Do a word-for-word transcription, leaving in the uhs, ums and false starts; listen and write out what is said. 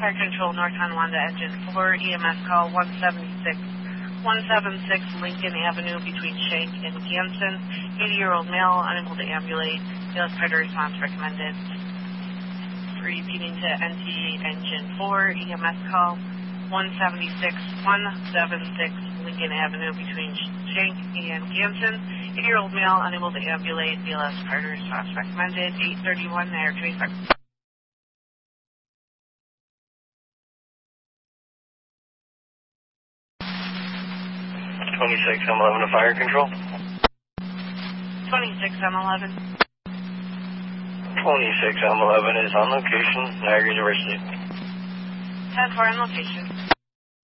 Fire Control, North Tonawanda, Engine four, E M S call one seventy-six, one seventy-six Lincoln Avenue between Shank and Ganson. eighty-year-old male, unable to ambulate. Bailiff Carter response recommended. Repeating to N T Engine four, E M S call one seventy-six, one seventy-six Lincoln Avenue between Shank and Ganson. eighty-year-old male, unable to ambulate. Bailiff Carter response recommended. eight thirty-one Air twenty-five. twenty-six M eleven to Fire Control. twenty-six M eleven. twenty-six M eleven is on location, Niagara University. ten four on location.